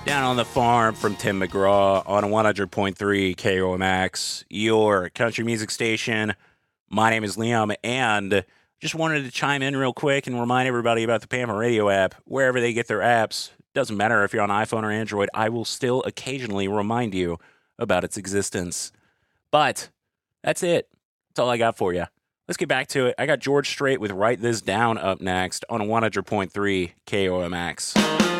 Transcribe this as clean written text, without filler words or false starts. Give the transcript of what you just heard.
Down on the Farm from Tim McGraw on 100.3 KOMX, your country music station. My name is Liam, and just wanted to chime in real quick and remind everybody about the Pampa Radio app. Wherever they get their apps, doesn't matter if you're on iPhone or Android, I will still occasionally remind you about its existence. But that's it. That's all I got for you. Let's get back to it. I got George Strait with Write This Down up next on 100.3 KOMX.